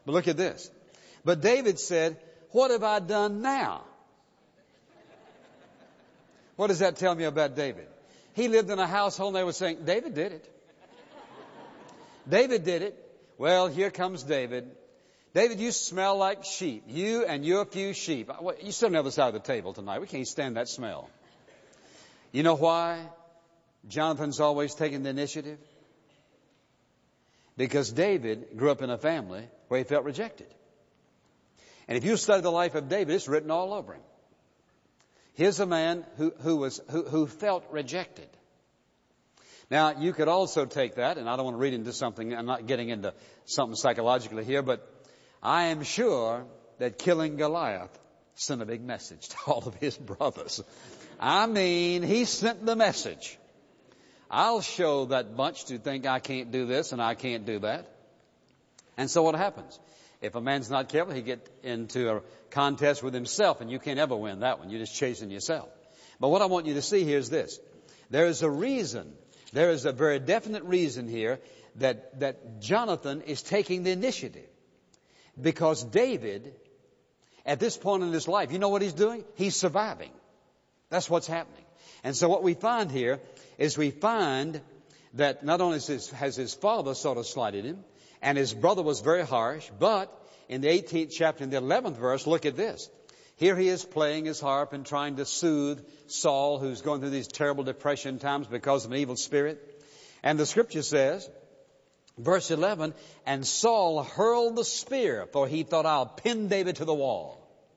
But look at this. But David said, what have I done now? What does that tell me about David? He lived in a household and they were saying, David did it. David did it. Well, here comes David. David, you smell like sheep. You and your few sheep. You sit on the other side of the table tonight. We can't stand that smell. You know why Jonathan's always taking the initiative? Because David grew up in a family where he felt rejected. And if you study the life of David, it's written all over him. Here's a man who felt rejected. Now, you could also take that, and I don't want to read into something, I'm not getting into something psychologically here, but I am sure that killing Goliath sent a big message to all of his brothers. I mean, he sent the message. I'll show that bunch to think I can't do this and I can't do that. And so what happens? If a man's not careful, he get into a contest with himself, and you can't ever win that one. You're just chasing yourself. But what I want you to see here is this. There is a reason. There is a very definite reason here that Jonathan is taking the initiative. Because David, at this point in his life, you know what he's doing? He's surviving. That's what's happening. And so what we find here is we find that not only has his father sort of slighted him, and his brother was very harsh, but in the 18th chapter, in the 11th verse, look at this. Here he is playing his harp and trying to soothe Saul, who's going through these terrible depression times because of an evil spirit. And the scripture says, verse 11, and Saul hurled the spear, for he thought, I'll pin David to the wall.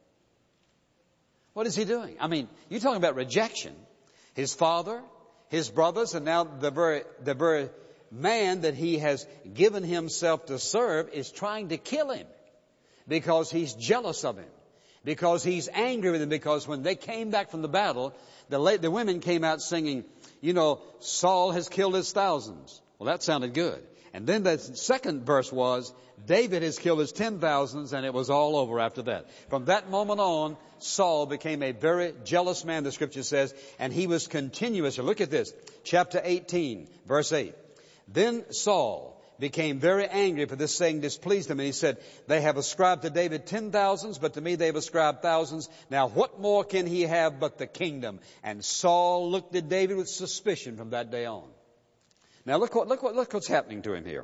What is he doing? I mean, you're talking about rejection. His father, his brothers, and now the very man that he has given himself to serve is trying to kill him because he's jealous of him, because he's angry with him, because when they came back from the battle, the women came out singing, you know, Saul has killed his thousands. Well, that sounded good. And then the second verse was, David has killed his 10,000s, and it was all over after that. From that moment on, Saul became a very jealous man, the scripture says, and he was continuous. Look at this, chapter 18, verse 8. Then Saul became very angry, for this saying displeased him, and he said, they have ascribed to David 10,000s, but to me they have ascribed thousands. Now what more can he have but the kingdom? And Saul looked at David with suspicion from that day on. Now look what's happening to him here.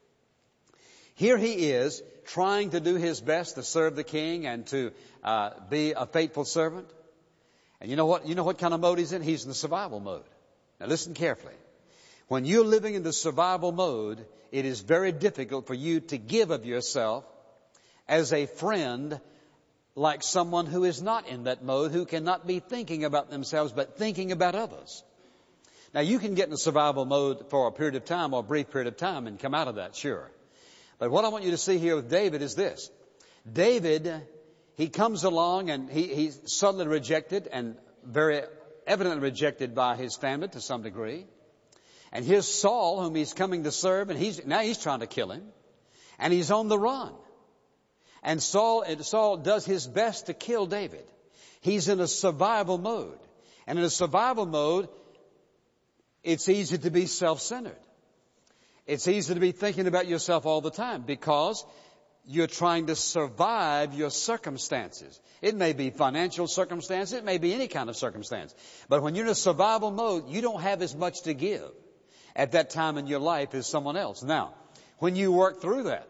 Here he is trying to do his best to serve the king and to be a faithful servant. And you know what kind of mode he's in? He's in the survival mode. Now listen carefully. When you're living in the survival mode, it is very difficult for you to give of yourself as a friend like someone who is not in that mode, who cannot be thinking about themselves but thinking about others. Now, you can get in a survival mode for a period of time or a brief period of time and come out of that, sure. But what I want you to see here with David is this. David, he comes along and he's suddenly rejected and very evidently rejected by his family to some degree. And here's Saul, whom he's coming to serve, and he's trying to kill him. And he's on the run. And Saul does his best to kill David. He's in a survival mode. And in a survival mode, it's easy to be self-centered. It's easy to be thinking about yourself all the time because you're trying to survive your circumstances. It may be financial circumstances. It may be any kind of circumstance. But when you're in a survival mode, you don't have as much to give at that time in your life as someone else. Now, when you work through that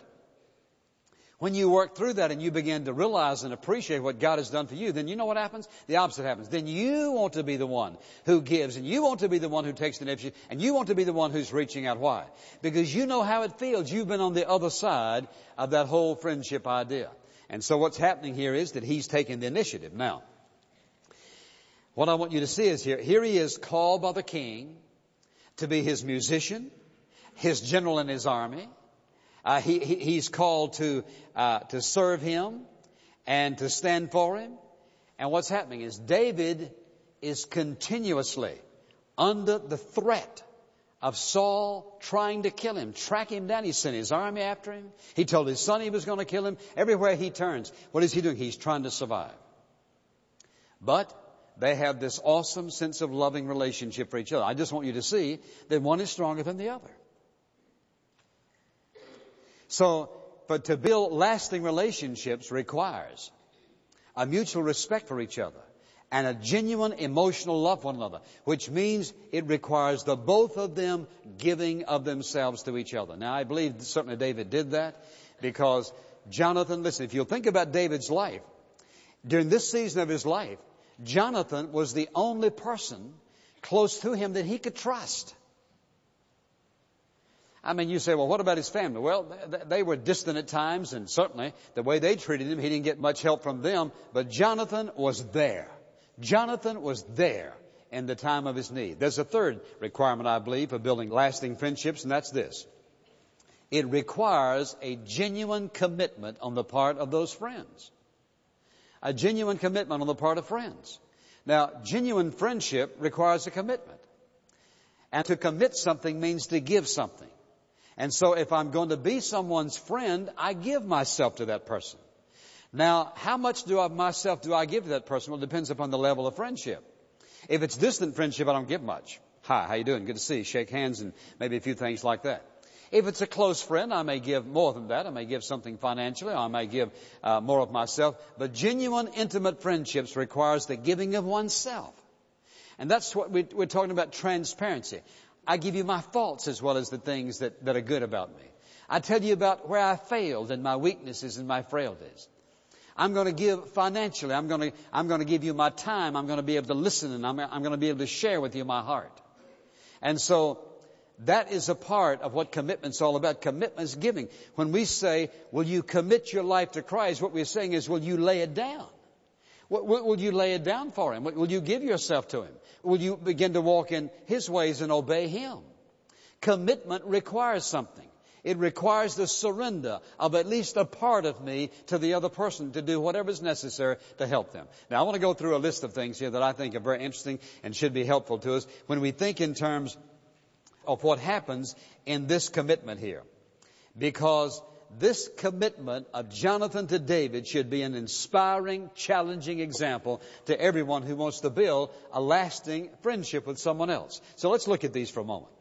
and you begin to realize and appreciate what God has done for you, then you know what happens? The opposite happens. Then you want to be the one who gives, and you want to be the one who takes the initiative, and you want to be the one who's reaching out. Why? Because you know how it feels. You've been on the other side of that whole friendship idea. And so what's happening here is that he's taking the initiative. Now, what I want you to see is here he is called by the king to be his musician, his general in his army. He's called to serve him and to stand for him. And what's happening is David is continuously under the threat of Saul trying to kill him, track him down. He sent his army after him. He told his son he was going to kill him. Everywhere he turns, what is he doing? He's trying to survive. But they have this awesome sense of loving relationship for each other. I just want you to see that one is stronger than the other. So But to build lasting relationships requires a mutual respect for each other and a genuine emotional love for one another, which means it requires the both of them giving of themselves to each other. Now, I believe certainly David did that, because Jonathan, listen, if you'll think about David's life, during this season of his life, Jonathan was the only person close to him that he could trust. I mean, you say, well, what about his family? Well, they were distant at times, and certainly the way they treated him, he didn't get much help from them. But Jonathan was there. Jonathan was there in the time of his need. There's a third requirement, I believe, for building lasting friendships, and that's this. It requires a genuine commitment on the part of those friends. A genuine commitment on the part of friends. Now, genuine friendship requires a commitment. And to commit something means to give something. And so if I'm going to be someone's friend, I give myself to that person. Now, how much myself do I give to that person? Well, it depends upon the level of friendship. If it's distant friendship, I don't give much. Hi, how you doing? Good to see you. Shake hands and maybe a few things like that. If it's a close friend, I may give more than that. I may give something financially, or I may give more of myself. But genuine, intimate friendships requires the giving of oneself. And that's what we're talking about, transparency. I give you my faults as well as the things that are good about me. I tell you about where I failed and my weaknesses and my frailties. I'm going to give financially. I'm going to give you my time. I'm going to be able to listen, and I'm going to be able to share with you my heart. And so that is a part of what commitment's all about. Commitment's giving. When we say, will you commit your life to Christ, what we're saying is, will you lay it down? Will you lay it down for Him? Will you give yourself to Him? Will you begin to walk in His ways and obey Him? Commitment requires something. It requires the surrender of at least a part of me to the other person to do whatever is necessary to help them. Now, I want to go through a list of things here that I think are very interesting and should be helpful to us when we think in terms of what happens in this commitment here. Because this commitment of Jonathan to David should be an inspiring, challenging example to everyone who wants to build a lasting friendship with someone else. So let's look at these for a moment.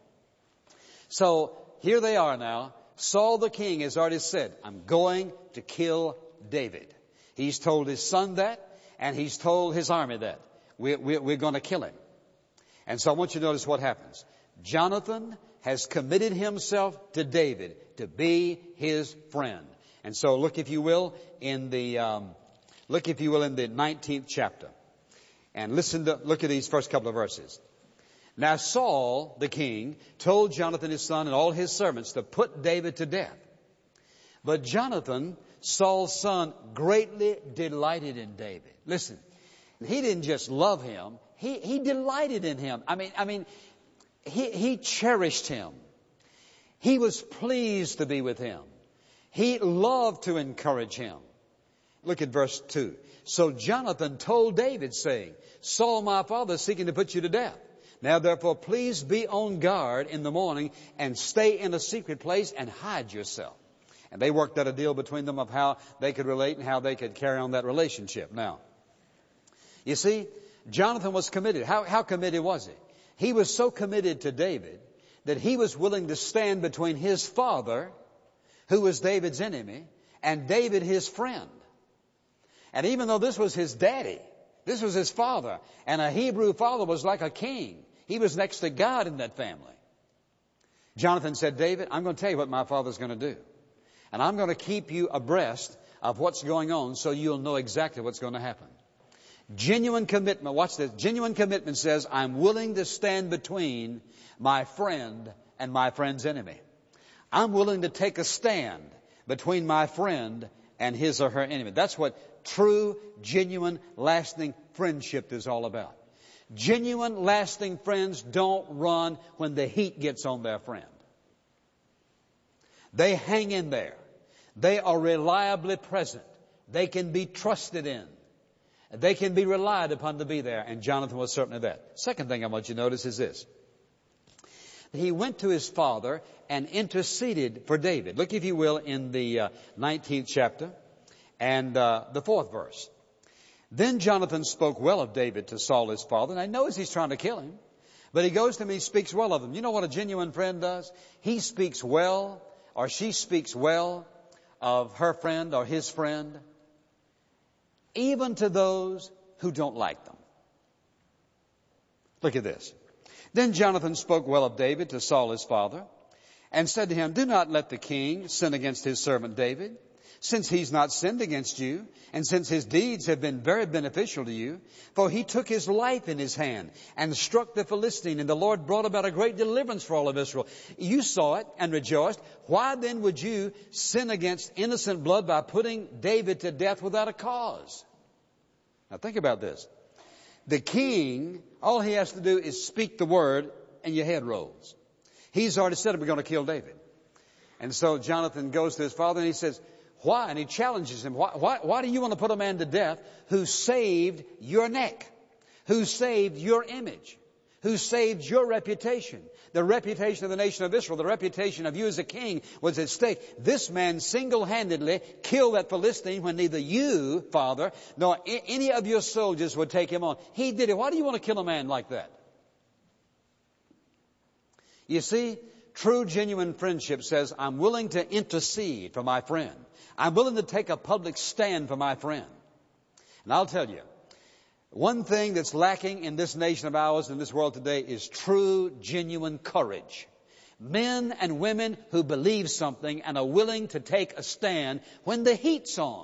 So here they are now. Saul the king has already said, I'm going to kill David. He's told his son that, and he's told his army that. We're going to kill him. And so I want you to notice what happens. Jonathan has committed himself to David to be his friend. And so look, if you will, in the 19th chapter. And look at these first couple of verses. Now Saul, the king, told Jonathan his son and all his servants to put David to death. But Jonathan, Saul's son, greatly delighted in David. Listen, he didn't just love him, he delighted in him. I mean, he cherished him. He was pleased to be with him. He loved to encourage him. Look at verse 2. So Jonathan told David, saying, Saul my father is seeking to put you to death. Now therefore please be on guard in the morning and stay in a secret place and hide yourself. And they worked out a deal between them of how they could relate and how they could carry on that relationship. Now, you see, Jonathan was committed. How committed was he? He was so committed to David that he was willing to stand between his father, who was David's enemy, and David, his friend. And even though this was his daddy, this was his father, and a Hebrew father was like a king. He was next to God in that family. Jonathan said, David, I'm going to tell you what my father's going to do. And I'm going to keep you abreast of what's going on so you'll know exactly what's going to happen. Genuine commitment, watch this. Genuine commitment says, I'm willing to stand between my friend and my friend's enemy. I'm willing to take a stand between my friend and his or her enemy. That's what true, genuine, lasting friendship is all about. Genuine, lasting friends don't run when the heat gets on their friend. They hang in there. They are reliably present. They can be trusted in. They can be relied upon to be there. And Jonathan was certainly that. Second thing I want you to notice is this. He went to his father and interceded for David. Look, if you will, in the 19th chapter and the 4th verse. Then Jonathan spoke well of David to Saul his father. And I know he's trying to kill him. But he goes to him and he speaks well of him. You know what a genuine friend does? He speaks well, or she speaks well, of her friend or his friend, even to those who don't like them. Look at this. Then Jonathan spoke well of David to Saul his father, and said to him, do not let the king sin against his servant David, since he's not sinned against you, and since his deeds have been very beneficial to you. For he took his life in his hand and struck the Philistine, and the Lord brought about a great deliverance for all of Israel. You saw it and rejoiced. Why then would you sin against innocent blood by putting David to death without a cause? Now think about this. The king, all he has to do is speak the word, and your head rolls. He's already said we're going to kill David. And so Jonathan goes to his father and he says, why? And he challenges him. Why do you want to put a man to death who saved your neck, who saved your image, who saved your reputation? The reputation of the nation of Israel, the reputation of you as a king was at stake. This man single-handedly killed that Philistine when neither you, father, nor any of your soldiers would take him on. He did it. Why do you want to kill a man like that? You see, true, genuine friendship says, I'm willing to intercede for my friend. I'm willing to take a public stand for my friend. And I'll tell you, one thing that's lacking in this nation of ours, in this world today, is true, genuine courage. Men and women who believe something and are willing to take a stand when the heat's on.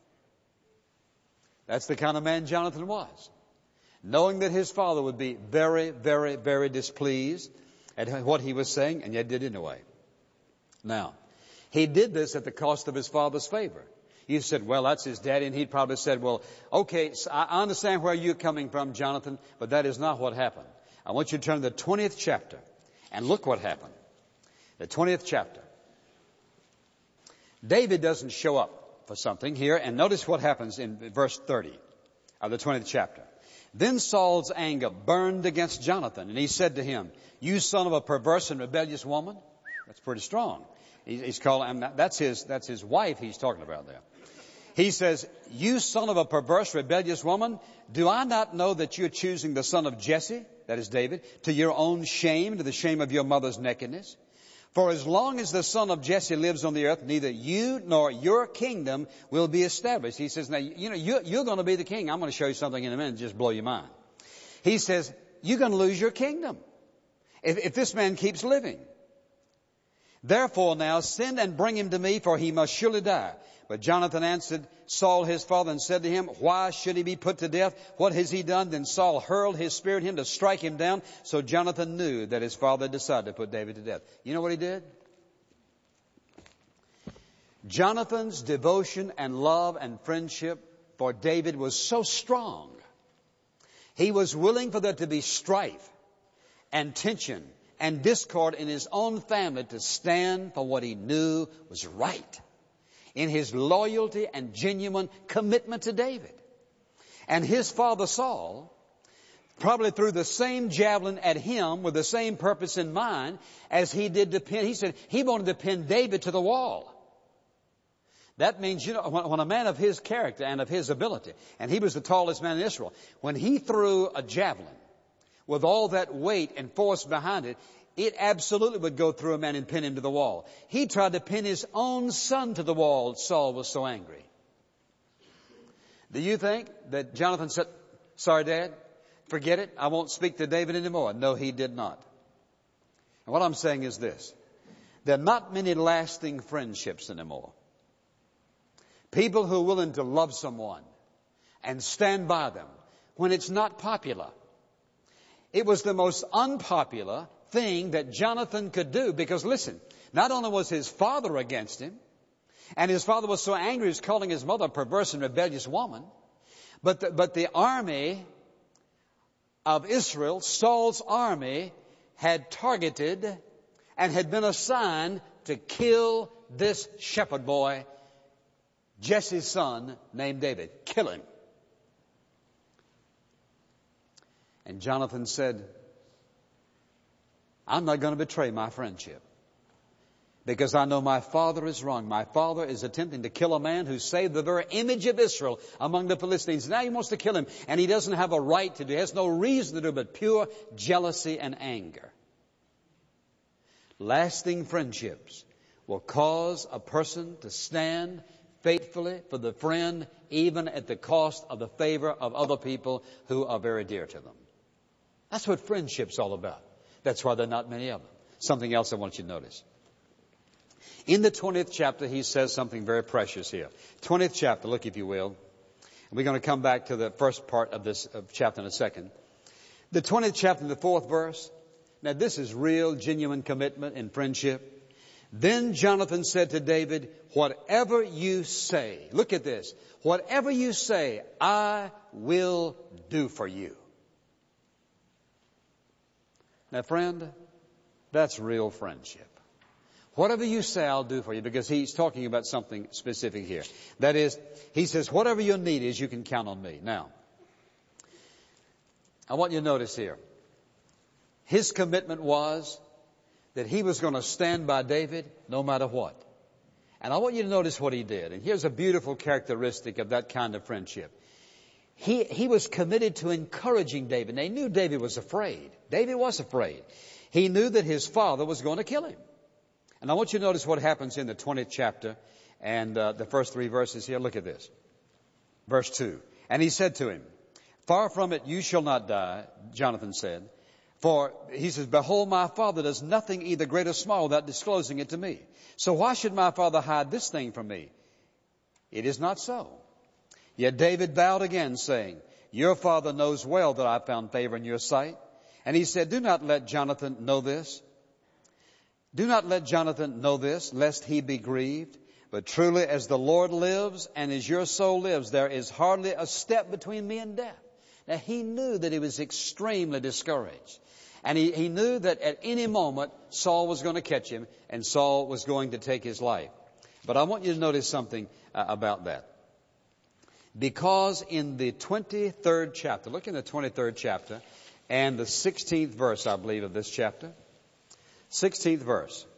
That's the kind of man Jonathan was. Knowing that his father would be very, very, very displeased at what he was saying, and yet did it anyway. Now, he did this at the cost of his father's favor. You said, well, that's his daddy, and he'd probably said, well, okay, so I understand where you're coming from, Jonathan, but that is not what happened. I want you to turn to the 20th chapter, and look what happened. The 20th chapter. David doesn't show up for something here, and notice what happens in verse 30 of the 20th chapter. Then Saul's anger burned against Jonathan, and he said to him, you son of a perverse and rebellious woman. That's pretty strong. He's calling, that's his wife he's talking about there. He says, you son of a perverse, rebellious woman, do I not know that you're choosing the son of Jesse, that is David, to your own shame, to the shame of your mother's nakedness? For as long as the son of Jesse lives on the earth, neither you nor your kingdom will be established. He says, now, you're going to be the king. I'm going to show you something in a minute, just blow your mind. He says, you're going to lose your kingdom if this man keeps living. Therefore now send and bring him to me, for he must surely die. But Jonathan answered Saul his father and said to him, why should he be put to death? What has he done? Then Saul hurled his spear at him to strike him down. So Jonathan knew that his father decided to put David to death. You know what he did? Jonathan's devotion and love and friendship for David was so strong. He was willing for there to be strife and tension and discord in his own family to stand for what he knew was right in his loyalty and genuine commitment to David. And his father Saul probably threw the same javelin at him with the same purpose in mind as he did to pin. He said he wanted to pin David to the wall. That means, when a man of his character and of his ability, and he was the tallest man in Israel, when he threw a javelin with all that weight and force behind it, it absolutely would go through a man and pin him to the wall. He tried to pin his own son to the wall. Saul was so angry. Do you think that Jonathan said, sorry, Dad, forget it. I won't speak to David anymore? No, he did not. And what I'm saying is this. There are not many lasting friendships anymore. People who are willing to love someone and stand by them when it's not popular. It was the most unpopular thing that Jonathan could do because, listen, not only was his father against him, and his father was so angry he was calling his mother a perverse and rebellious woman, but the army of Israel, Saul's army, had targeted and had been assigned to kill this shepherd boy, Jesse's son, named David. Kill him. And Jonathan said, I'm not going to betray my friendship because I know my father is wrong. My father is attempting to kill a man who saved the very image of Israel among the Philistines. Now he wants to kill him, and he doesn't have a right to do it. He has no reason to do it but pure jealousy and anger. Lasting friendships will cause a person to stand faithfully for the friend, even at the cost of the favor of other people who are very dear to them. That's what friendship's all about. That's why there are not many of them. Something else I want you to notice. In the 20th chapter, he says something very precious here. 20th chapter, look if you will. We're going to come back to the first part of this chapter in a second. The 20th chapter, the 4th verse. Now this is real, genuine commitment and friendship. Then Jonathan said to David, whatever you say, look at this, whatever you say, I will do for you. Now friend, that's real friendship. Whatever you say, I'll do for you, because he's talking about something specific here. That is, he says, whatever your need is, you can count on me. Now, I want you to notice here, his commitment was that he was going to stand by David no matter what. And I want you to notice what he did. And here's a beautiful characteristic of that kind of friendship. He was committed to encouraging David. They knew David was afraid. David was afraid. He knew that his father was going to kill him. And I want you to notice what happens in the 20th chapter and the first 3 verses here. Look at this. Verse 2. And he said to him, far from it, you shall not die, Jonathan said. For he says, behold, my father does nothing either great or small without disclosing it to me. So why should my father hide this thing from me? It is not so. Yet David vowed again, saying, your father knows well that I found favor in your sight. And he said, do not let Jonathan know this. Do not let Jonathan know this, lest he be grieved. But truly, as the Lord lives and as your soul lives, there is hardly a step between me and death. Now, he knew that he was extremely discouraged. And he knew that at any moment, Saul was going to catch him and Saul was going to take his life. But I want you to notice something about that. Because in the 23rd chapter, look in the 23rd chapter and the 16th verse, I believe, of this chapter. 16th verse.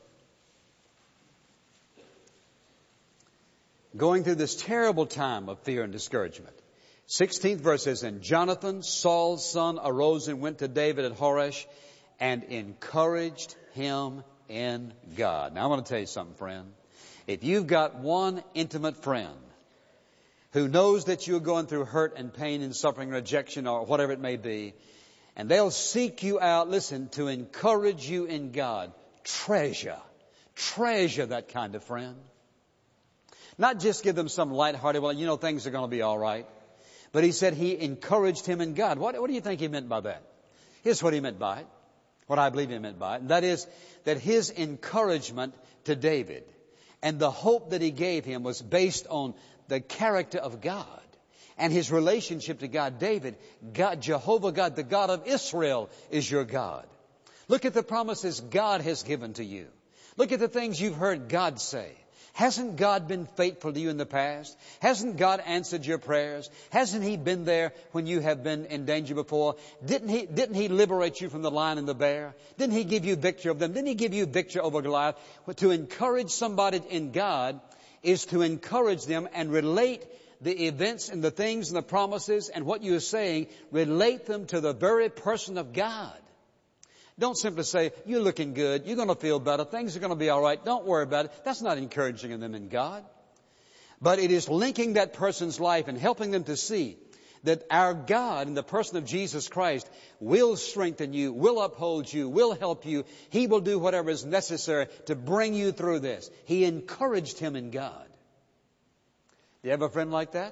Going through this terrible time of fear and discouragement. 16th verse says, and Jonathan, Saul's son, arose and went to David at Horesh and encouraged him in God. Now I want to tell you something, friend. If you've got one intimate friend who knows that you're going through hurt and pain and suffering, rejection, or whatever it may be, and they'll seek you out, listen, to encourage you in God, treasure that kind of friend. Not just give them some lighthearted, well, you know, things are going to be all right. But he said he encouraged him in God. What do you think he meant by that? Here's what he meant by it. What I believe he meant by it. And that is that his encouragement to David and the hope that he gave him was based on the character of God and his relationship to God. David, God, Jehovah God, the God of Israel is your God. Look at the promises God has given to you. Look at the things you've heard God say. Hasn't God been faithful to you in the past? Hasn't God answered your prayers? Hasn't He been there when you have been in danger before? Didn't He liberate you from the lion and the bear? Didn't He give you victory over them? Didn't He give you victory over Goliath? To encourage somebody in God is to encourage them and relate the events and the things and the promises and what you're saying, relate them to the very person of God. Don't simply say, you're looking good, you're going to feel better, things are going to be all right, don't worry about it. That's not encouraging them in God. But it is linking that person's life and helping them to see that our God in the person of Jesus Christ will strengthen you, will uphold you, will help you. He will do whatever is necessary to bring you through this. He encouraged him in God. Do you have a friend like that?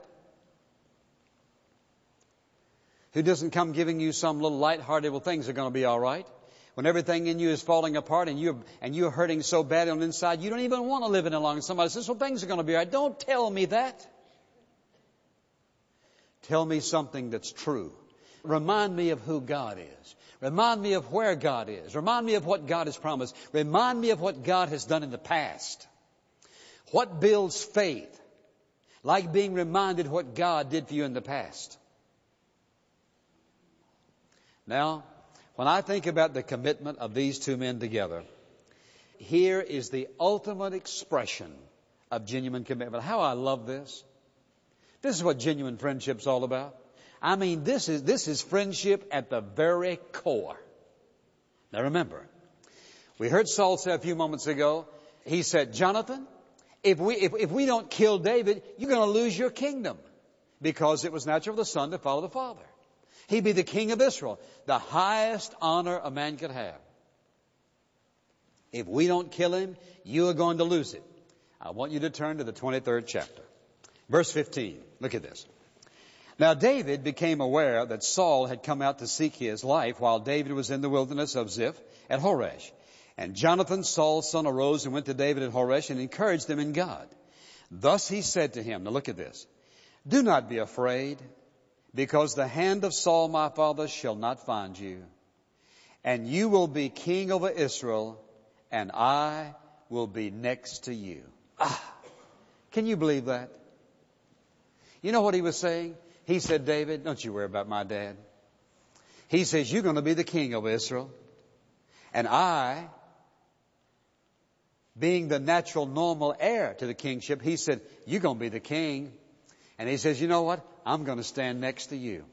Who doesn't come giving you some little lighthearted, well, things are going to be all right. When everything in you is falling apart and you're hurting so bad on the inside, you don't even want to live any longer. Somebody says, well, things are going to be all right. Don't tell me that. Tell me something that's true. Remind me of who God is. Remind me of where God is. Remind me of what God has promised. Remind me of what God has done in the past. What builds faith? Like being reminded what God did for you in the past. Now, when I think about the commitment of these two men together, here is the ultimate expression of genuine commitment. How I love this. This is what genuine friendship's all about. I mean, this is friendship at the very core. Now remember, we heard Saul say a few moments ago, he said, Jonathan, if we don't kill David, you're going to lose your kingdom. Because it was natural for the son to follow the father. He'd be the king of Israel, the highest honor a man could have. If we don't kill him, you are going to lose it. I want you to turn to the 23rd chapter. Verse 15. Look at this. Now David became aware that Saul had come out to seek his life while David was in the wilderness of Ziph at Horesh. And Jonathan, Saul's son, arose and went to David at Horesh and encouraged him in God. Thus he said to him, now look at this, do not be afraid, because the hand of Saul my father shall not find you. And you will be king over Israel, and I will be next to you. Can you believe that? You know what he was saying? He said, David, don't you worry about my dad. He says, you're going to be the king of Israel. And I, being the natural, normal heir to the kingship, he said, you're going to be the king. And he says, you know what? I'm going to stand next to you.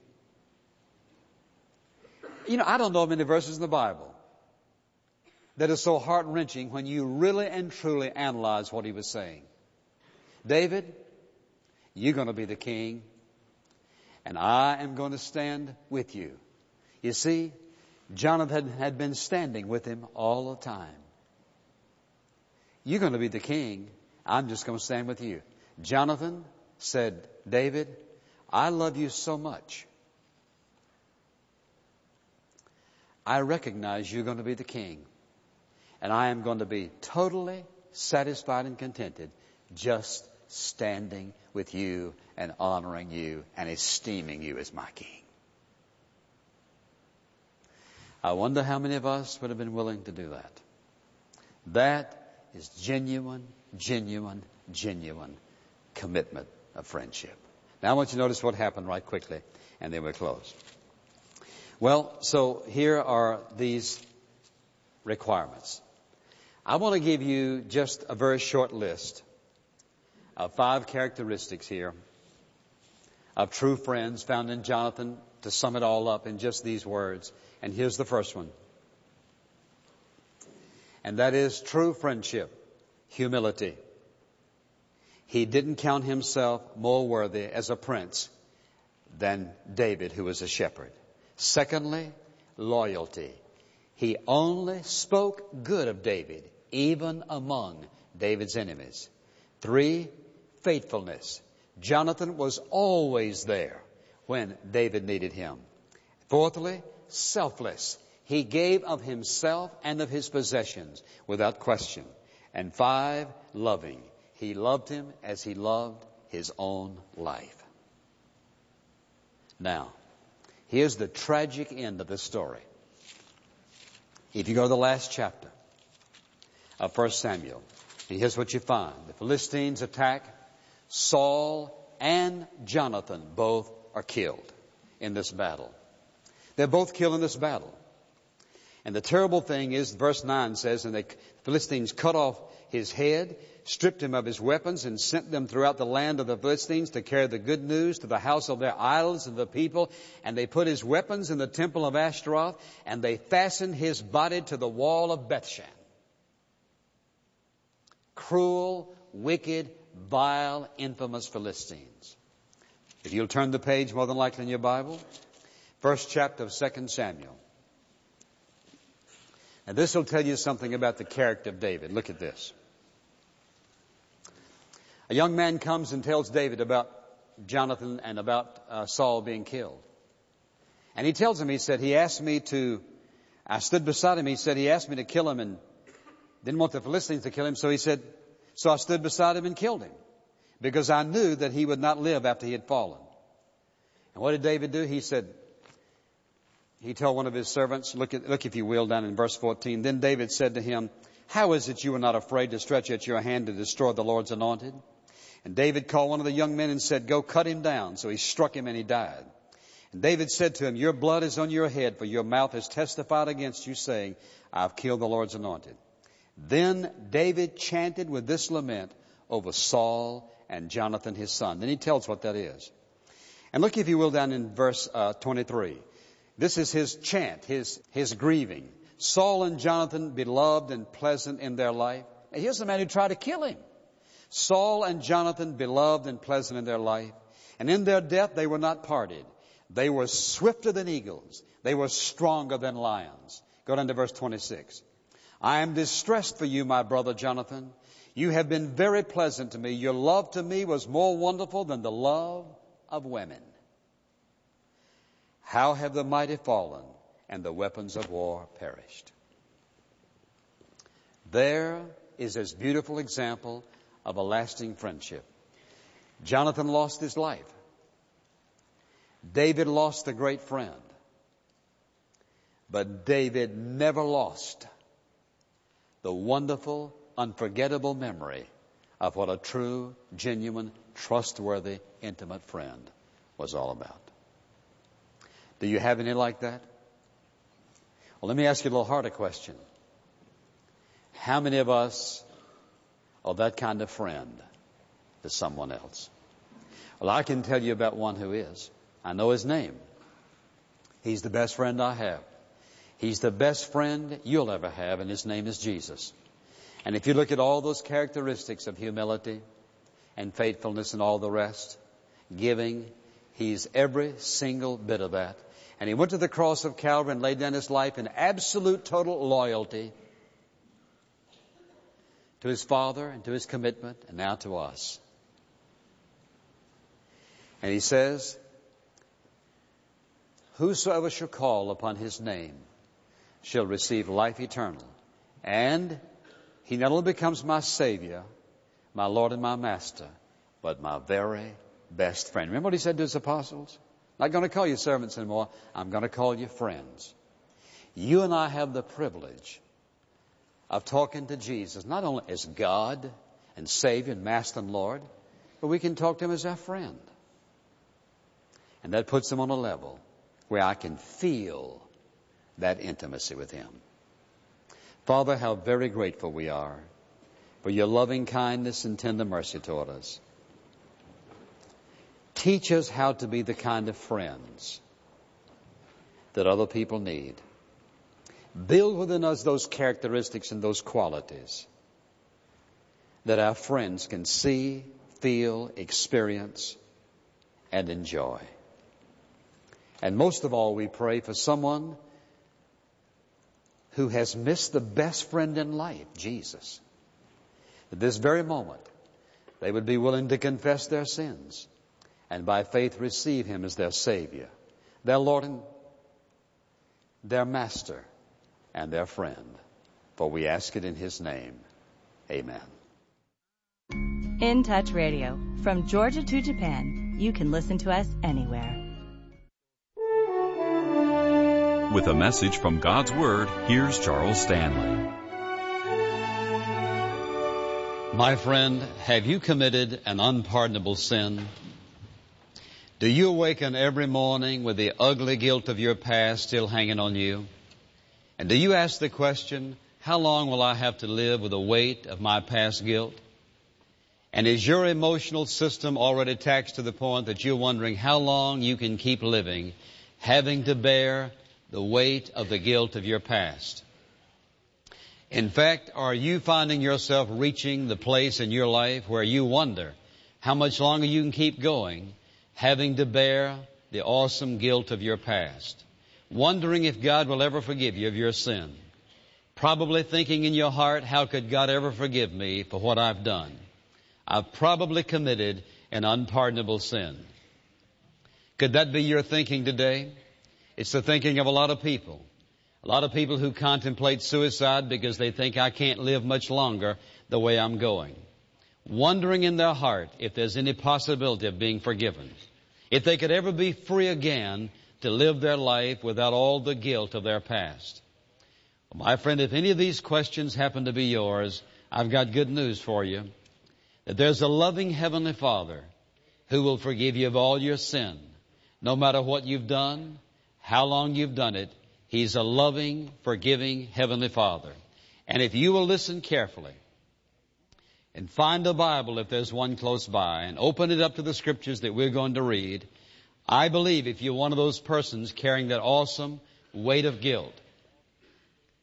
You know, I don't know many verses in the Bible that are so heart-wrenching when you really and truly analyze what he was saying. David, you're going to be the king, and I am going to stand with you. You see, Jonathan had been standing with him all the time. You're going to be the king. I'm just going to stand with you. Jonathan said, David, I love you so much. I recognize you're going to be the king. And I am going to be totally satisfied and contented just standing with you and honoring you and esteeming you as my king. I wonder how many of us would have been willing to do that. That is genuine commitment of friendship. Now I want you to notice what happened right quickly, and then we'll close. Well, so here are these requirements. I want to give you just a very short list of 5 characteristics here of true friends found in Jonathan to sum it all up in just these words. And here's the first one. And that is true friendship, humility. He didn't count himself more worthy as a prince than David, who was a shepherd. Secondly, loyalty. He only spoke good of David, even among David's enemies. 3, faithfulness. Jonathan was always there when David needed him. Fourthly, selfless. He gave of himself and of his possessions without question. And 5, loving. He loved him as he loved his own life. Now, here's the tragic end of the story. If you go to the last chapter of 1 Samuel, and here's what you find. The Philistines attack. Saul and Jonathan both are killed in this battle. They're both killed in this battle. And the terrible thing is, verse 9 says, and the Philistines cut off his head, stripped him of his weapons, and sent them throughout the land of the Philistines to carry the good news to the house of their idols and the people. And they put his weapons in the temple of Ashtaroth, and they fastened his body to the wall of Bethshan. Cruel, wicked, vile, infamous Philistines. If you'll turn the page more than likely in your Bible, first chapter of 2 Samuel. And this will tell you something about the character of David. Look at this. A young man comes and tells David about Jonathan and about Saul being killed. And he tells him, I stood beside him, he said, he asked me to kill him and didn't want the Philistines to kill him, so I stood beside him and killed him, because I knew that he would not live after he had fallen. And what did David do? He told one of his servants, look if you will, down in verse 14. Then David said to him, how is it you are not afraid to stretch out your hand to destroy the Lord's anointed? And David called one of the young men and said, go cut him down. So he struck him and he died. And David said to him, your blood is on your head, for your mouth has testified against you, saying, I've killed the Lord's anointed. Then David chanted with this lament over Saul and Jonathan his son. Then he tells what that is. And look, if you will, down in verse 23. This is his chant, his grieving. Saul and Jonathan, beloved and pleasant in their life. Here's the man who tried to kill him. Saul and Jonathan, beloved and pleasant in their life, and in their death they were not parted. They were swifter than eagles. They were stronger than lions. Go down to verse 26. I am distressed for you, my brother Jonathan. You have been very pleasant to me. Your love to me was more wonderful than the love of women. How have the mighty fallen and the weapons of war perished? There is this beautiful example of a lasting friendship. Jonathan lost his life. David lost a great friend. But David never lost the wonderful, unforgettable memory of what a true, genuine, trustworthy, intimate friend was all about. Do you have any like that? Well, let me ask you a little harder question. How many of us are that kind of friend to someone else? Well, I can tell you about one who is. I know his name. He's the best friend I have. He's the best friend you'll ever have, and his name is Jesus. And if you look at all those characteristics of humility and faithfulness and all the rest, giving, he's every single bit of that. And he went to the cross of Calvary and laid down his life in absolute total loyalty to his Father and to his commitment, and now to us. And he says, whosoever shall call upon his name shall receive life eternal. And he not only becomes my Savior, my Lord and my Master, but my very best friend. Remember what he said to his apostles? I'm not going to call you servants anymore. I'm going to call you friends. You and I have the privilege of talking to Jesus, not only as God and Savior and Master and Lord, but we can talk to him as our friend. And that puts him on a level where I can feel that intimacy with him. Father, how very grateful we are for your loving kindness and tender mercy toward us. Teach us how to be the kind of friends that other people need. Build within us those characteristics and those qualities that our friends can see, feel, experience, and enjoy. And most of all, we pray for someone who has missed the best friend in life, Jesus. At this very moment, they would be willing to confess their sins and by faith receive him as their Savior, their Lord and their Master and their friend. For we ask it in his name. Amen. In Touch Radio. From Georgia to Japan, you can listen to us anywhere. With a message from God's Word, here's Charles Stanley. My friend, have you committed an unpardonable sin? Do you awaken every morning with the ugly guilt of your past still hanging on you? And do you ask the question, how long will I have to live with the weight of my past guilt? And is your emotional system already taxed to the point that you're wondering how long you can keep living, having to bear the weight of the guilt of your past? In fact, are you finding yourself reaching the place in your life where you wonder how much longer you can keep going, having to bear the awesome guilt of your past, wondering if God will ever forgive you of your sin, probably thinking in your heart, how could God ever forgive me for what I've done? I've probably committed an unpardonable sin. Could that be your thinking today? It's the thinking of a lot of people. A lot of people who contemplate suicide because they think I can't live much longer the way I'm going. Wondering in their heart if there's any possibility of being forgiven. If they could ever be free again to live their life without all the guilt of their past. Well, my friend, if any of these questions happen to be yours, I've got good news for you. That there's a loving Heavenly Father who will forgive you of all your sin. No matter what you've done, how long you've done it, He's a loving, forgiving Heavenly Father. And if you will listen carefully and find a Bible if there's one close by and open it up to the Scriptures that we're going to read, I believe if you're one of those persons carrying that awesome weight of guilt,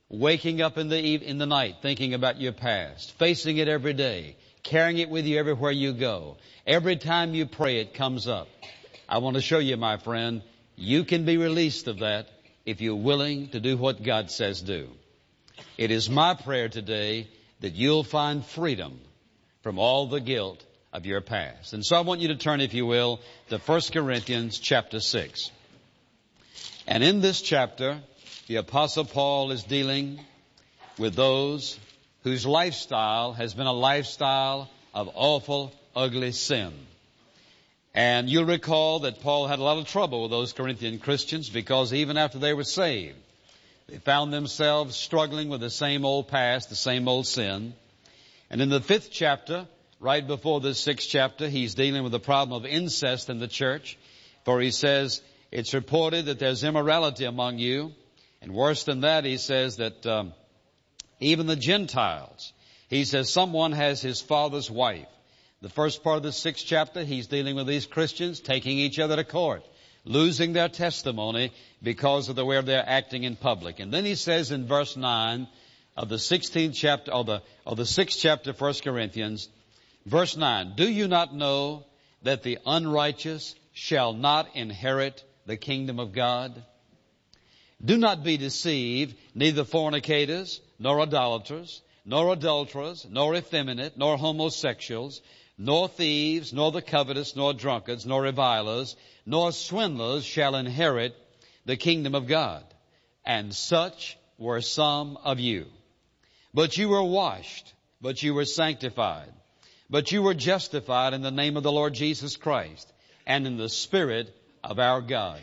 waking up in the night thinking about your past, facing it every day, carrying it with you everywhere you go. Every time you pray, it comes up. I want to show you, my friend, you can be released of that if you're willing to do what God says do. It is my prayer today that you'll find freedom from all the guilt of your past. And so I want you to turn, if you will, to 1 Corinthians chapter 6. And in this chapter, the Apostle Paul is dealing with those whose lifestyle has been a lifestyle of awful, ugly sin. And you'll recall that Paul had a lot of trouble with those Corinthian Christians because even after they were saved, they found themselves struggling with the same old past, the same old sin. And in the 5th chapter, right before the 6th chapter, he's dealing with the problem of incest in the church. For he says, it's reported that there's immorality among you. And worse than that, he says that even the Gentiles, he says someone has his father's wife. The first part of the 6th chapter, he's dealing with these Christians taking each other to court, losing their testimony because of the way they're acting in public. And then he says in verse 9 of the 16th chapter, of the 6th chapter of 1 Corinthians, verse 9, do you not know that the unrighteous shall not inherit the kingdom of God? Do not be deceived, neither fornicators, nor idolaters, nor adulterers, nor effeminate, nor homosexuals, nor thieves, nor the covetous, nor drunkards, nor revilers, nor swindlers shall inherit the kingdom of God. And such were some of you. But you were washed, but you were sanctified, but you were justified in the name of the Lord Jesus Christ, and in the Spirit of our God.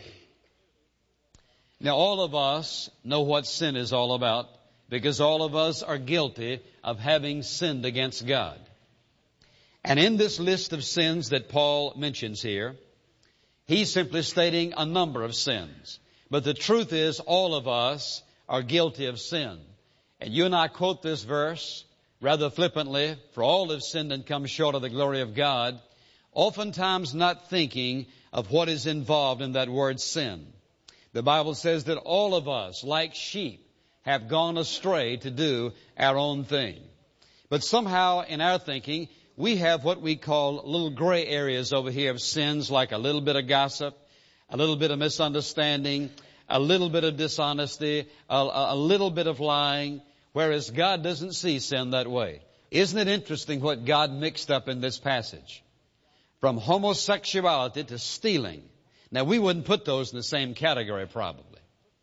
Now, all of us know what sin is all about, because all of us are guilty of having sinned against God. And in this list of sins that Paul mentions here, he's simply stating a number of sins. But the truth is, all of us are guilty of sin. And you and I quote this verse rather flippantly, for all have sinned and come short of the glory of God, oftentimes not thinking of what is involved in that word sin. The Bible says that all of us, like sheep, have gone astray to do our own thing. But somehow in our thinking, we have what we call little gray areas over here of sins, like a little bit of gossip, a little bit of misunderstanding, a little bit of dishonesty, a little bit of lying, whereas God doesn't see sin that way. Isn't it interesting what God mixed up in this passage? From homosexuality to stealing. Now, we wouldn't put those in the same category probably.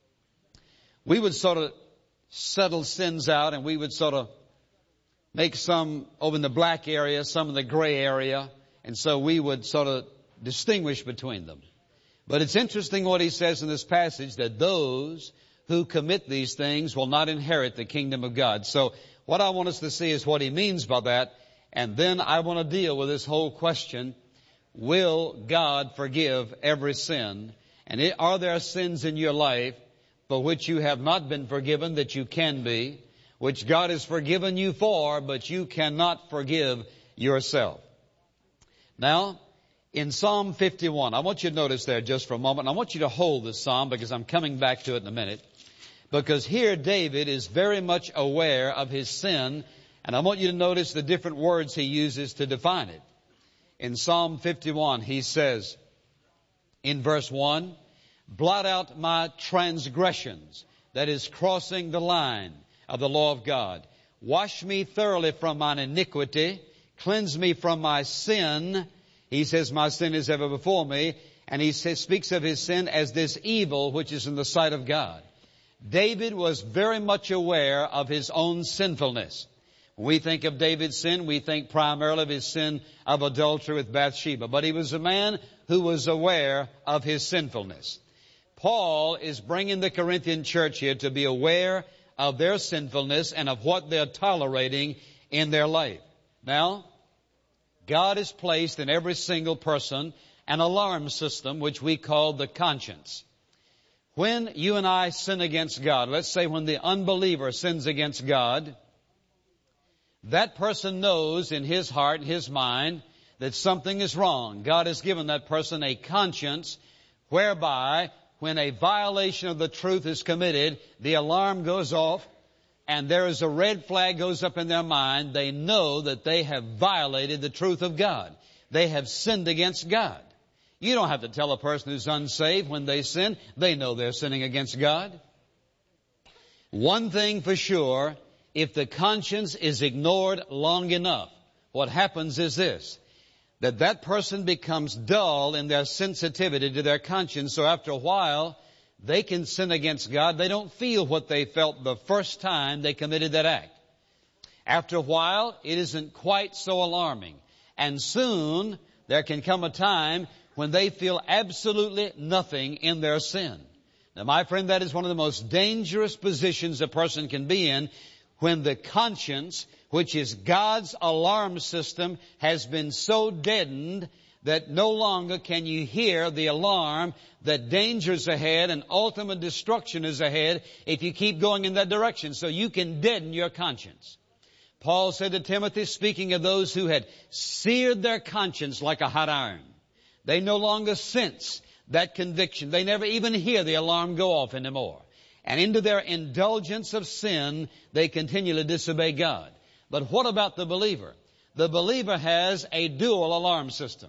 We would sort of settle sins out, and we would sort of make some over in the black area, some in the gray area, and so we would sort of distinguish between them. But it's interesting what he says in this passage, that those who commit these things will not inherit the kingdom of God. So what I want us to see is what he means by that, and then I want to deal with this whole question, will God forgive every sin? And are there sins in your life for which you have not been forgiven that you can be, which God has forgiven you for, but you cannot forgive yourself? Now, in Psalm 51, I want you to notice there just for a moment. I want you to hold this psalm because I'm coming back to it in a minute. Because here David is very much aware of his sin, and I want you to notice the different words he uses to define it. In Psalm 51, he says, in verse 1, blot out my transgressions, that is crossing the line of the law of God. Wash me thoroughly from mine iniquity, cleanse me from my sin. He says, my sin is ever before me, and he speaks of his sin as this evil which is in the sight of God. David was very much aware of his own sinfulness. When we think of David's sin, we think primarily of his sin of adultery with Bathsheba. But he was a man who was aware of his sinfulness. Paul is bringing the Corinthian church here to be aware of their sinfulness and of what they're tolerating in their life. Now, God has placed in every single person an alarm system which we call the conscience. When you and I sin against God, let's say when the unbeliever sins against God, that person knows in his heart, his mind, that something is wrong. God has given that person a conscience whereby when a violation of the truth is committed, the alarm goes off and there is a red flag goes up in their mind, they know that they have violated the truth of God. They have sinned against God. You don't have to tell a person who's unsaved when they sin. They know they're sinning against God. One thing for sure, if the conscience is ignored long enough, what happens is this, that person becomes dull in their sensitivity to their conscience. So after a while, they can sin against God. They don't feel what they felt the first time they committed that act. After a while, it isn't quite so alarming. And soon, there can come a time when they feel absolutely nothing in their sin. Now, my friend, that is one of the most dangerous positions a person can be in, when the conscience, which is God's alarm system, has been so deadened that no longer can you hear the alarm that danger's ahead and ultimate destruction is ahead if you keep going in that direction. So you can deaden your conscience. Paul said to Timothy, speaking of those who had seared their conscience like a hot iron, they no longer sense that conviction. They never even hear the alarm go off anymore. And into their indulgence of sin, they continually disobey God. But what about the believer? The believer has a dual alarm system.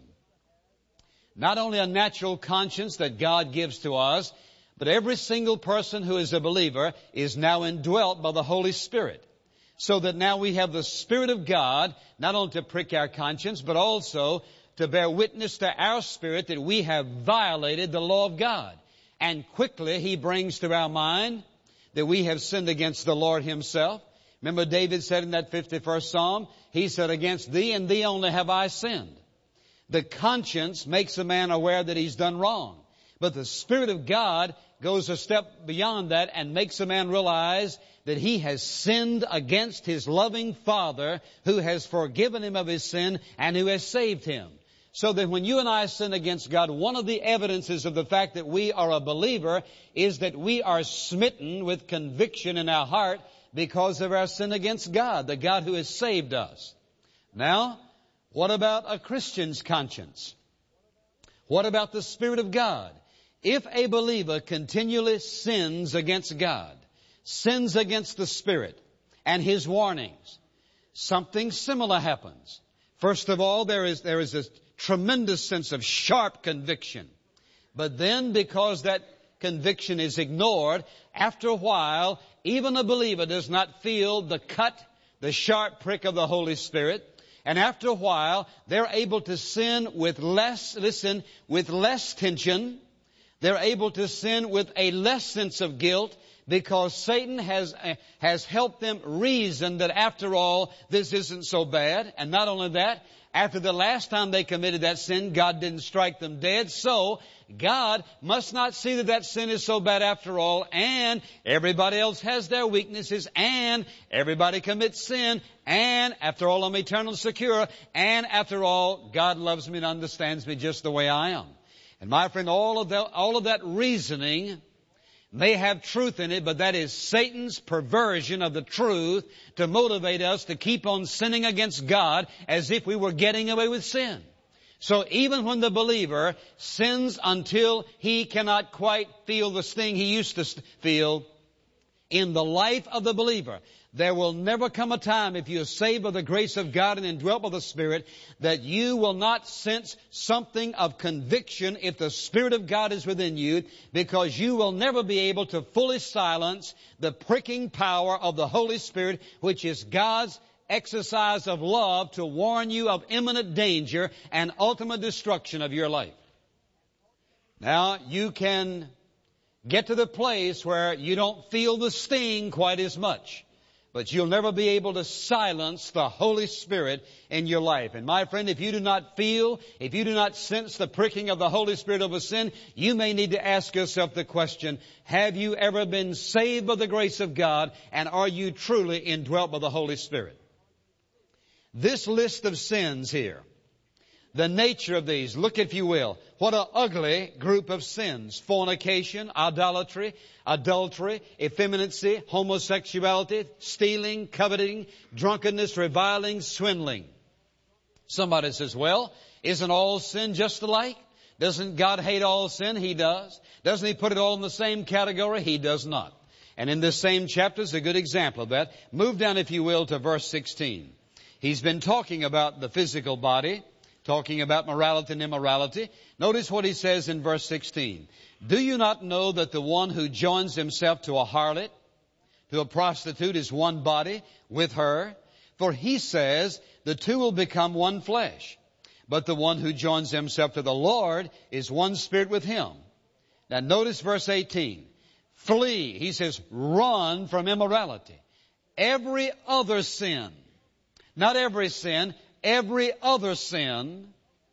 Not only a natural conscience that God gives to us, but every single person who is a believer is now indwelt by the Holy Spirit. So that now we have the Spirit of God, not only to prick our conscience, but also to bear witness to our spirit that we have violated the law of God. And quickly He brings to our mind that we have sinned against the Lord Himself. Remember David said in that 51st Psalm, he said, against Thee and Thee only have I sinned. The conscience makes a man aware that he's done wrong. But the Spirit of God goes a step beyond that and makes a man realize that he has sinned against his loving Father who has forgiven him of his sin and who has saved him. So that when you and I sin against God, one of the evidences of the fact that we are a believer is that we are smitten with conviction in our heart because of our sin against God, the God who has saved us. Now, what about a Christian's conscience? What about the Spirit of God? If a believer continually sins against God, sins against the Spirit and His warnings, something similar happens. First of all, there is this tremendous sense of sharp conviction. But then, because that conviction is ignored, after a while, even a believer does not feel the cut, the sharp prick of the Holy Spirit. And after a while, they're able to sin with less tension. They're able to sin with a less sense of guilt, because Satan has helped them reason that after all, this isn't so bad. And not only that, after the last time they committed that sin, God didn't strike them dead. So God must not see that sin is so bad after all. And everybody else has their weaknesses. And everybody commits sin. And after all, I'm eternally secure. And after all, God loves me and understands me just the way I am. And my friend, all of that reasoning may have truth in it, but that is Satan's perversion of the truth to motivate us to keep on sinning against God as if we were getting away with sin. So even when the believer sins until he cannot quite feel the sting he used to feel, in the life of the believer, there will never come a time, if you are saved by the grace of God and indwelt by the Spirit, that you will not sense something of conviction if the Spirit of God is within you, because you will never be able to fully silence the pricking power of the Holy Spirit, which is God's exercise of love to warn you of imminent danger and ultimate destruction of your life. Now, you can get to the place where you don't feel the sting quite as much. But you'll never be able to silence the Holy Spirit in your life. And my friend, if you do not sense the pricking of the Holy Spirit over sin, you may need to ask yourself the question, have you ever been saved by the grace of God, and are you truly indwelt by the Holy Spirit? This list of sins here, the nature of these, look if you will, what an ugly group of sins. Fornication, idolatry, adultery, effeminacy, homosexuality, stealing, coveting, drunkenness, reviling, swindling. Somebody says, well, isn't all sin just alike? Doesn't God hate all sin? He does. Doesn't He put it all in the same category? He does not. And in this same chapter is a good example of that. Move down, if you will, to verse 16. He's been talking about the physical body, talking about morality and immorality. Notice what he says in verse 16. Do you not know that the one who joins himself to a harlot, to a prostitute, is one body with her? For he says, the two will become one flesh. But the one who joins himself to the Lord is one spirit with him. Now notice verse 18. Flee, he says, run from immorality. Every other sin, not every sin, every other sin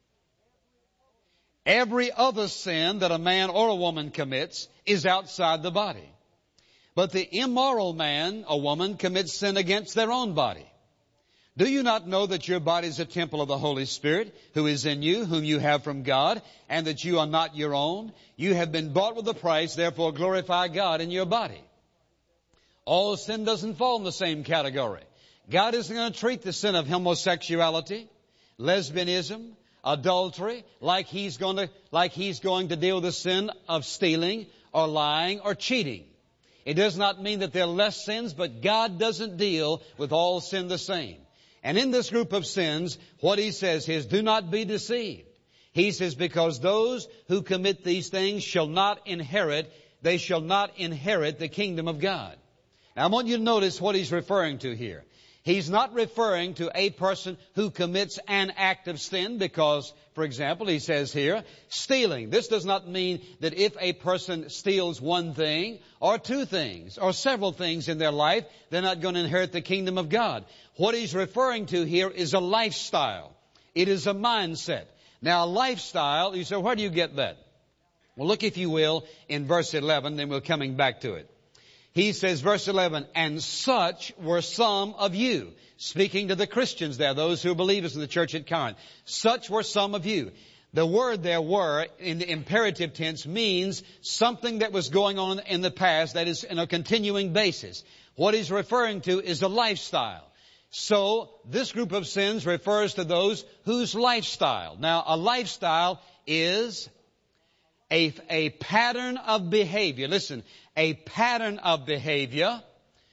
that a man or a woman commits is outside the body. But the immoral man or woman commits sin against their own body. Do you not know that your body is a temple of the Holy Spirit, who is in you, whom you have from God, and that you are not your own? You have been bought with a price, therefore glorify God in your body. All sin doesn't fall in the same category. God isn't going to treat the sin of homosexuality, lesbianism, adultery, like He's going to deal with the sin of stealing or lying or cheating. It does not mean that there are less sins, but God doesn't deal with all sin the same. And in this group of sins, what He says is, do not be deceived. He says, because those who commit these things shall not inherit the kingdom of God. Now I want you to notice what He's referring to here. He's not referring to a person who commits an act of sin because, for example, he says here, stealing. This does not mean that if a person steals one thing or two things or several things in their life, they're not going to inherit the kingdom of God. What he's referring to here is a lifestyle. It is a mindset. Now, a lifestyle, you say, where do you get that? Well, look, if you will, in verse 11, then we're coming back to it. He says, verse 11, and such were some of you. Speaking to the Christians there, those who are believers in the church at Corinth. Such were some of you. The word there were, in the imperative tense, means something that was going on in the past that is in a continuing basis. What he's referring to is a lifestyle. So, this group of sins refers to those whose lifestyle. Now, a lifestyle is a pattern of behavior. Listen, a pattern of behavior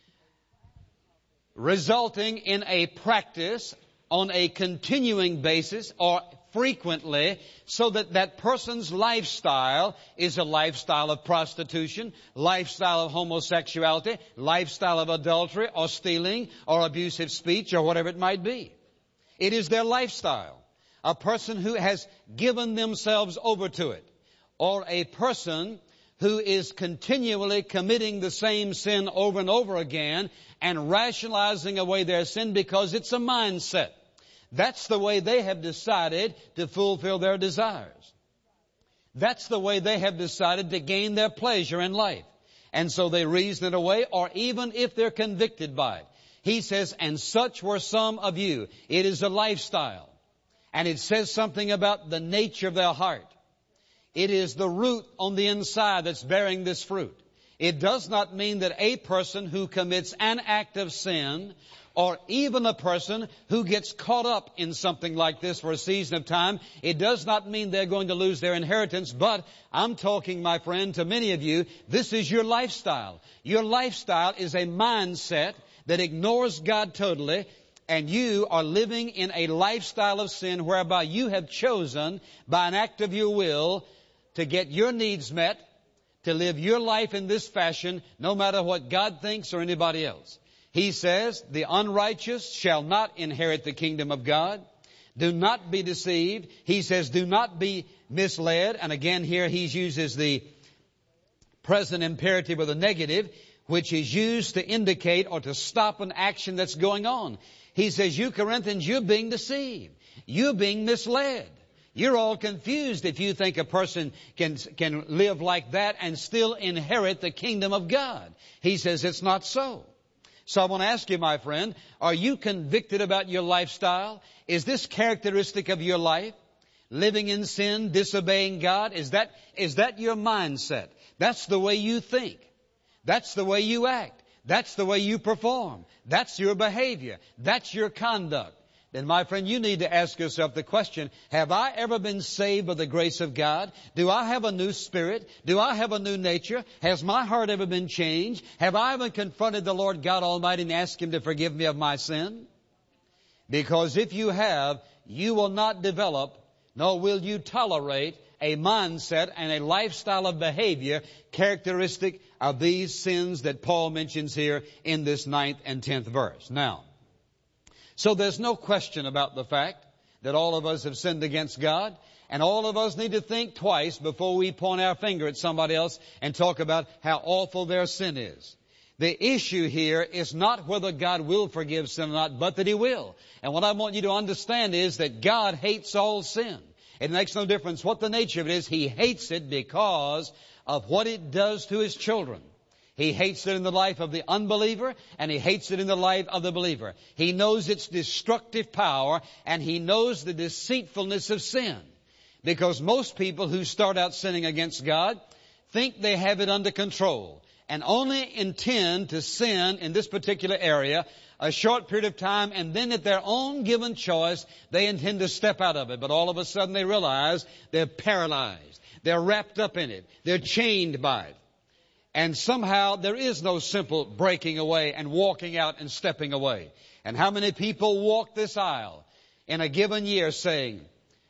resulting in a practice on a continuing basis or frequently, so that that person's lifestyle is a lifestyle of prostitution, lifestyle of homosexuality, lifestyle of adultery or stealing or abusive speech or whatever it might be. It is their lifestyle. A person who has given themselves over to it, or a person who is continually committing the same sin over and over again and rationalizing away their sin because it's a mindset. That's the way they have decided to fulfill their desires. That's the way they have decided to gain their pleasure in life. And so they reason it away, or even if they're convicted by it. He says, and such were some of you. It is a lifestyle. And it says something about the nature of their heart. It is the root on the inside that's bearing this fruit. It does not mean that a person who commits an act of sin, or even a person who gets caught up in something like this for a season of time, it does not mean they're going to lose their inheritance. But I'm talking, my friend, to many of you, this is your lifestyle. Your lifestyle is a mindset that ignores God totally, and you are living in a lifestyle of sin whereby you have chosen by an act of your will to get your needs met, to live your life in this fashion, no matter what God thinks or anybody else. He says, the unrighteous shall not inherit the kingdom of God. Do not be deceived. He says, do not be misled. And again, here he uses the present imperative or the negative, which is used to indicate or to stop an action that's going on. He says, you Corinthians, you're being deceived. You're being misled. You're all confused if you think a person can live like that and still inherit the kingdom of God. He says it's not so. So I want to ask you, my friend, are you convicted about your lifestyle? Is this characteristic of your life? Living in sin, disobeying God? Is that your mindset? That's the way you think. That's the way you act. That's the way you perform. That's your behavior. That's your conduct. then my friend, you need to ask yourself the question, have I ever been saved by the grace of God? Do I have a new spirit? Do I have a new nature? Has my heart ever been changed? Have I ever confronted the Lord God Almighty and asked Him to forgive me of my sin? Because if you have, you will not develop, nor will you tolerate a mindset and a lifestyle of behavior characteristic of these sins that Paul mentions here in this 9th and 10th verse. Now, so there's no question about the fact that all of us have sinned against God, and all of us need to think twice before we point our finger at somebody else and talk about how awful their sin is. The issue here is not whether God will forgive sin or not, but that He will. And what I want you to understand is that God hates all sin. It makes no difference what the nature of it is. He hates it because of what it does to His children. He hates it in the life of the unbeliever, and He hates it in the life of the believer. He knows its destructive power, and He knows the deceitfulness of sin. Because most people who start out sinning against God think they have it under control and only intend to sin in this particular area a short period of time, and then at their own given choice, they intend to step out of it. But all of a sudden they realize they're paralyzed. They're wrapped up in it. They're chained by it. And somehow there is no simple breaking away and walking out and stepping away. And how many people walk this aisle in a given year saying,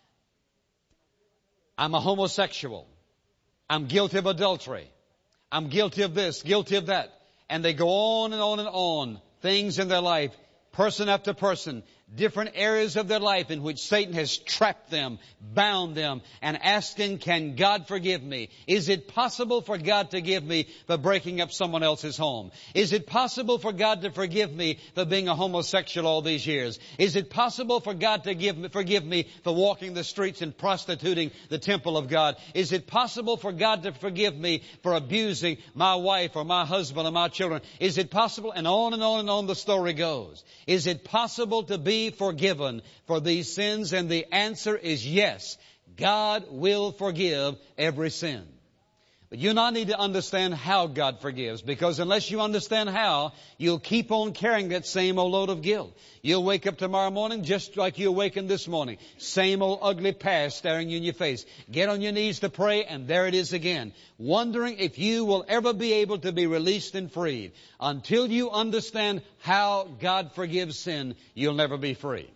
I'm a homosexual. I'm guilty of adultery. I'm guilty of this, guilty of that. And they go on and on and on. Things in their life, person after person, different areas of their life in which Satan has trapped them, bound them, and asking, can God forgive me? Is it possible for God to forgive me for breaking up someone else's home? Is it possible for God to forgive me for being a homosexual all these years? Is it possible for God to forgive me for walking the streets and prostituting the temple of God? Is it possible for God to forgive me for abusing my wife or my husband or my children? Is it possible? And on and on and on the story goes. Is it possible to be forgiven for these sins? And the answer is yes. God will forgive every sin. But you now need to understand how God forgives, because unless you understand how, you'll keep on carrying that same old load of guilt. You'll wake up tomorrow morning just like you awakened this morning. Same old ugly past staring you in your face. Get on your knees to pray, and there it is again. Wondering if you will ever be able to be released and freed. Until you understand how God forgives sin, you'll never be free.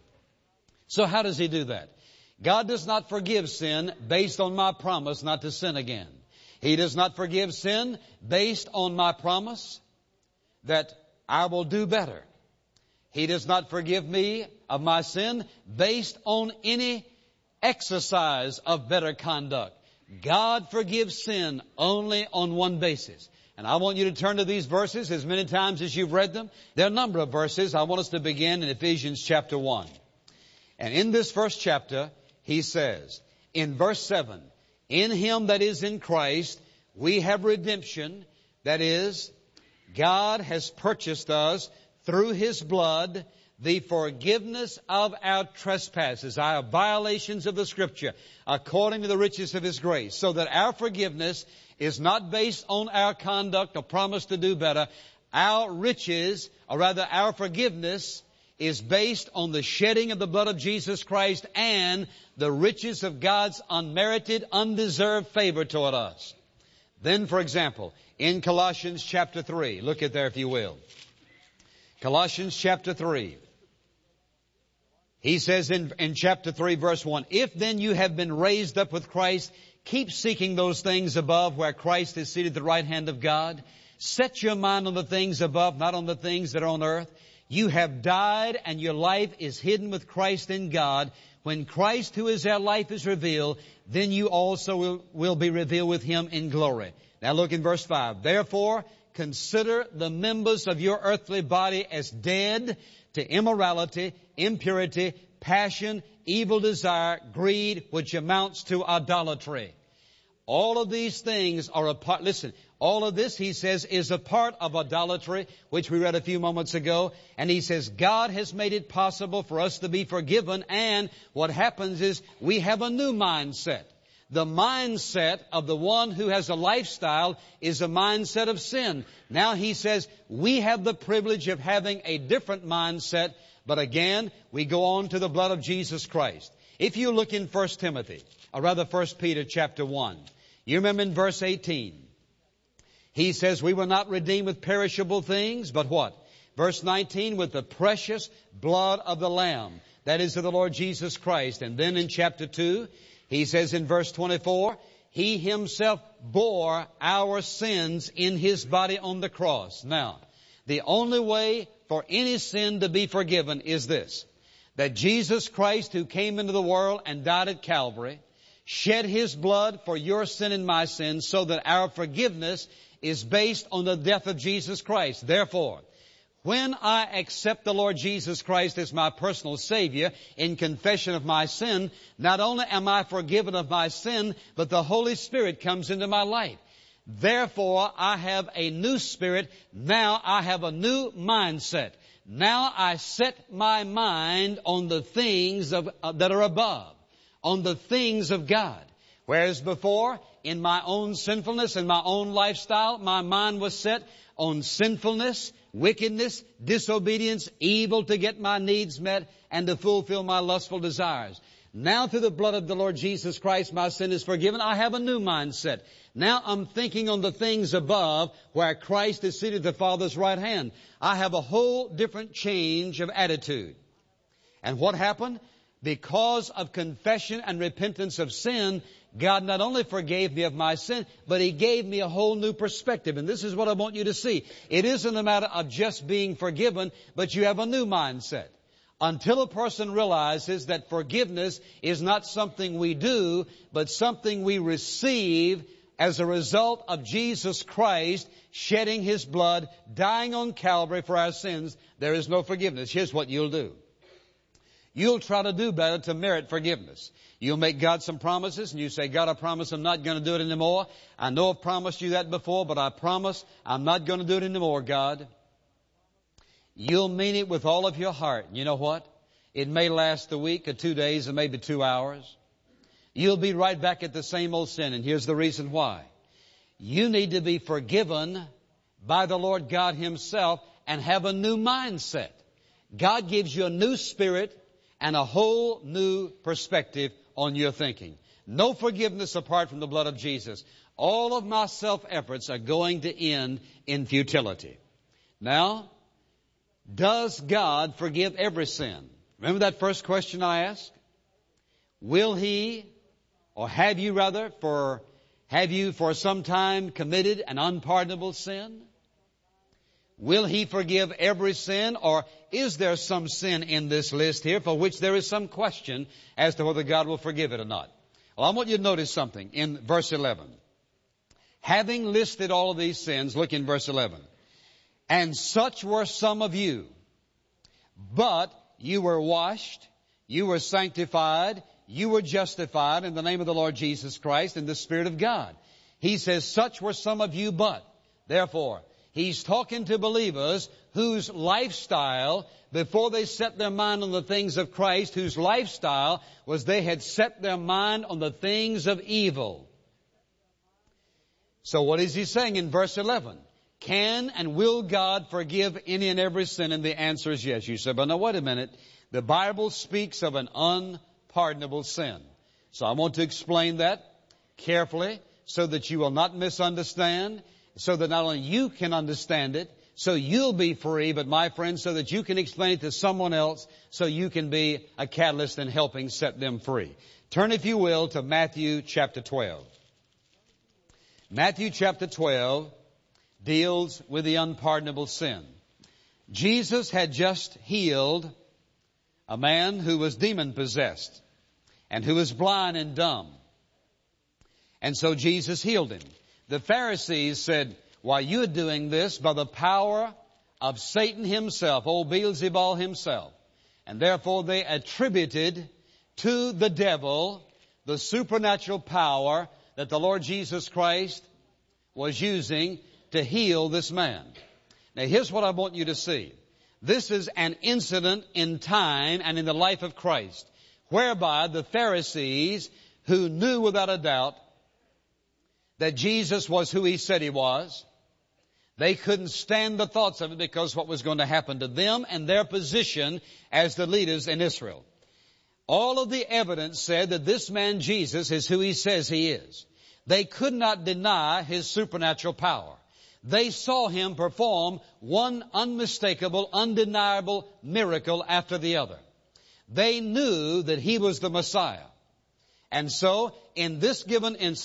So how does He do that? God does not forgive sin based on my promise not to sin again. He does not forgive sin based on my promise that I will do better. He does not forgive me of my sin based on any exercise of better conduct. God forgives sin only on one basis. And I want you to turn to these verses as many times as you've read them. There are a number of verses. I want us to begin in Ephesians chapter 1. And in this first chapter, he says, in verse 7, in Him that is in Christ, we have redemption. That is, God has purchased us through His blood, the forgiveness of our trespasses, our violations of the Scripture, according to the riches of His grace. So that our forgiveness is not based on our conduct or promise to do better. Our riches, or rather our forgiveness, is based on the shedding of the blood of Jesus Christ and the riches of God's unmerited, undeserved favor toward us. Then, for example, in Colossians chapter 3, look at there if you will. Colossians chapter 3. He says in chapter 3, verse 1, if then you have been raised up with Christ, keep seeking those things above where Christ is seated at the right hand of God. Set your mind on the things above, not on the things that are on earth. You have died, and your life is hidden with Christ in God. When Christ, who is our life, is revealed, then you also will be revealed with Him in glory. Now look in verse 5. Therefore, consider the members of your earthly body as dead to immorality, impurity, passion, evil desire, greed, which amounts to idolatry. All of these things are a part, listen, all of this, he says, is a part of idolatry, which we read a few moments ago. And he says, God has made it possible for us to be forgiven. And what happens is we have a new mindset. The mindset of the one who has a lifestyle is a mindset of sin. Now he says, we have the privilege of having a different mindset, But again, we go on to the blood of Jesus Christ. If you look in 1 Peter chapter 1, you remember in verse 18, he says, we were not redeemed with perishable things, but what? Verse 19, with the precious blood of the Lamb, that is of the Lord Jesus Christ. And then in chapter 2, he says in verse 24, He Himself bore our sins in His body on the cross. Now, the only way for any sin to be forgiven is this, that Jesus Christ, who came into the world and died at Calvary, shed His blood for your sin and my sin, so that our forgiveness is based on the death of Jesus Christ. Therefore, when I accept the Lord Jesus Christ as my personal Savior in confession of my sin, not only am I forgiven of my sin, but the Holy Spirit comes into my life. Therefore, I have a new spirit. Now I have a new mindset. Now I set my mind on the things that are above, on the things of God. Whereas before, in my own sinfulness and my own lifestyle, my mind was set on sinfulness, wickedness, disobedience, evil to get my needs met and to fulfill my lustful desires. Now through the blood of the Lord Jesus Christ, my sin is forgiven. I have a new mindset. Now I'm thinking on the things above where Christ is seated at the Father's right hand. I have a whole different change of attitude. And what happened? Because of confession and repentance of sin, God not only forgave me of my sin, but He gave me a whole new perspective. And this is what I want you to see. It isn't a matter of just being forgiven, but you have a new mindset. Until a person realizes that forgiveness is not something we do, but something we receive as a result of Jesus Christ shedding His blood, dying on Calvary for our sins, there is no forgiveness. Here's what you'll do. You'll try to do better to merit forgiveness. You'll make God some promises and you say, God, I promise I'm not going to do it anymore. I know I've promised you that before, but I promise I'm not going to do it anymore, God. You'll mean it with all of your heart. You know what? It may last a week or 2 days or maybe 2 hours. You'll be right back at the same old sin. And here's the reason why. You need to be forgiven by the Lord God Himself and have a new mindset. God gives you a new spirit and a whole new perspective on your thinking. No forgiveness apart from the blood of Jesus. All of my self-efforts are going to end in futility. Now, does God forgive every sin? Remember that first question I asked? Will He, or have you for some time committed an unpardonable sin? Will He forgive every sin, or is there some sin in this list here for which there is some question as to whether God will forgive it or not? Well, I want you to notice something in verse 11. Having listed all of these sins, look in verse 11. And such were some of you, but you were washed, you were sanctified, you were justified in the name of the Lord Jesus Christ in the Spirit of God. He says, such were some of you, but. Therefore, He's talking to believers whose lifestyle, before they set their mind on the things of Christ, whose lifestyle was they had set their mind on the things of evil. So what is He saying in verse 11? Can and will God forgive any and every sin? And the answer is yes. You say, but now wait a minute. The Bible speaks of an unpardonable sin. So I want to explain that carefully so that you will not misunderstand, so that not only you can understand it, so you'll be free, but my friend, so that you can explain it to someone else, so you can be a catalyst in helping set them free. Turn, if you will, to Matthew chapter 12. Matthew chapter 12 deals with the unpardonable sin. Jesus had just healed a man who was demon-possessed and who was blind and dumb. And so Jesus healed him. The Pharisees said, why, you're doing this by the power of Satan himself, old Beelzebul himself. And therefore they attributed to the devil the supernatural power that the Lord Jesus Christ was using to heal this man. Now here's what I want you to see. This is an incident in time and in the life of Christ, whereby the Pharisees, who knew without a doubt that Jesus was who He said He was, They couldn't stand the thoughts of it because what was going to happen to them and their position as the leaders in Israel. All of the evidence said that this man Jesus is who he says he is. They could not deny his supernatural power. They saw him perform one unmistakable, undeniable miracle after the other. They knew that he was the Messiah. And so, in this given instance,